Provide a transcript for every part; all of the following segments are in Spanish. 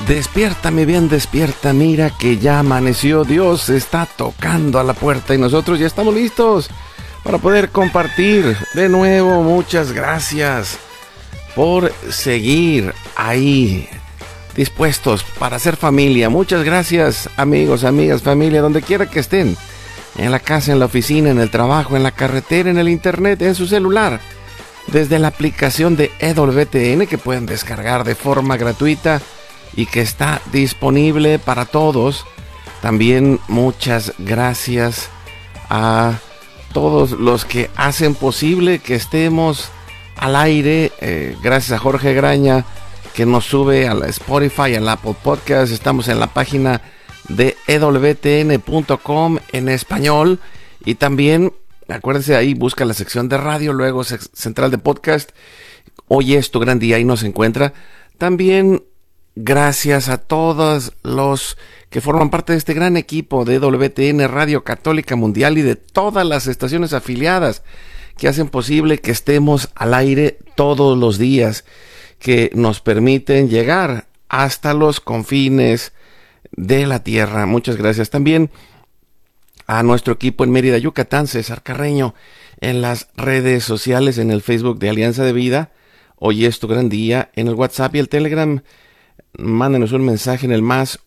Despierta, mi bien, despierta, mira que ya amaneció, Dios está tocando a la puerta y nosotros ya estamos listos para poder compartir. De nuevo, muchas gracias por seguir ahí, dispuestos para hacer familia. Muchas gracias, amigos, amigas, familia, donde quiera que estén, en la casa, en la oficina, en el trabajo, en la carretera, en el internet, en su celular, desde la aplicación de EWTN que pueden descargar de forma gratuita y que está disponible para todos. También muchas gracias a todos los que hacen posible que estemos al aire. Gracias a Jorge Graña, que nos sube a la Spotify, al Apple Podcast. Estamos en la página de ewtn.com en español. Y también, acuérdense, ahí busca la sección de radio, luego central de podcast. Hoy es tu gran día, ahí nos encuentra. También gracias a todos los que forman parte de este gran equipo de EWTN Radio Católica Mundial y de todas las estaciones afiliadas que hacen posible que estemos al aire todos los días, que nos permiten llegar hasta los confines de la tierra. Muchas gracias también a nuestro equipo en Mérida, Yucatán, César Carreño, en las redes sociales, en el Facebook de Alianza de Vida. Hoy es tu gran día, en el WhatsApp y el Telegram. Mándenos un mensaje en el más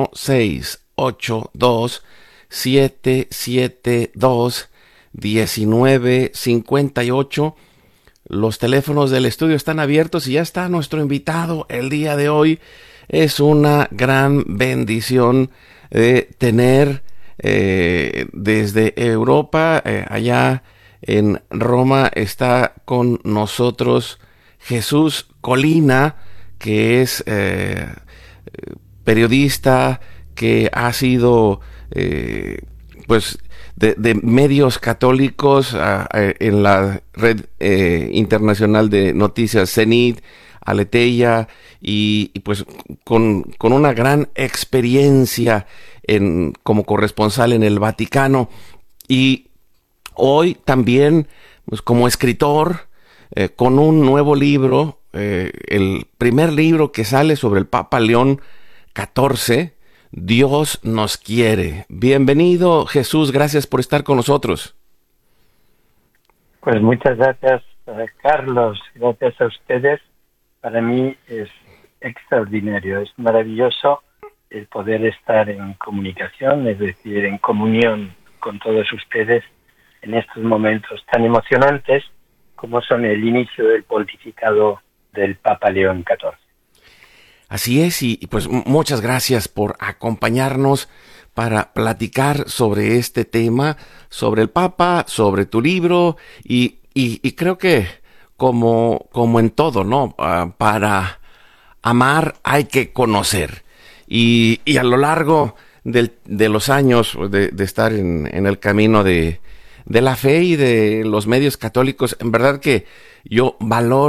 1-682-772-1958. Los teléfonos del estudio están abiertos y ya está nuestro invitado el día de hoy. Es una gran bendición tener desde Europa, allá en Roma, está con nosotros Jesús Colina, que es periodista, que ha sido pues de medios católicos en la red internacional de noticias Zenit, Aleteia, y pues con una gran experiencia como corresponsal en el Vaticano, y hoy también pues como escritor, con un nuevo libro, el primer libro que sale sobre el Papa León XIV, Dios nos quiere. Bienvenido, Jesús, gracias por estar con nosotros. Pues muchas gracias, Carlos, gracias a ustedes. Para mí es extraordinario, es maravilloso el poder estar en comunicación, es decir, en comunión con todos ustedes en estos momentos tan emocionantes como son el inicio del pontificado del Papa León XIV. Así es, y pues muchas gracias por acompañarnos para platicar sobre este tema, sobre el Papa, sobre tu libro, y creo que como en todo, ¿no? Para amar hay que conocer, y a lo largo de los años de estar en el camino de la fe y de los medios católicos, en verdad que yo valoro